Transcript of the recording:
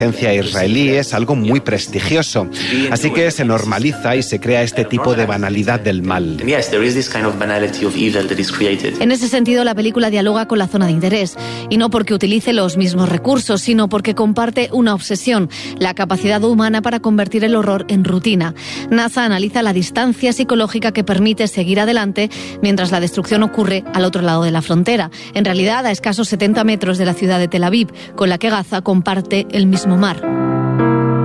israelí es algo muy prestigioso. Así que se normaliza y se crea este tipo de banalidad del mal. En ese sentido, la película dialoga con la zona de interés, y no porque utilice los mismos recursos, sino porque comparte una obsesión, la capacidad humana para convertir el horror en rutina. NASA analiza la distancia psicológica que permite seguir adelante mientras la destrucción ocurre al otro lado de la frontera, en realidad a escasos 70 metros de la ciudad de Tel Aviv, con la que Gaza comparte el mismo mar.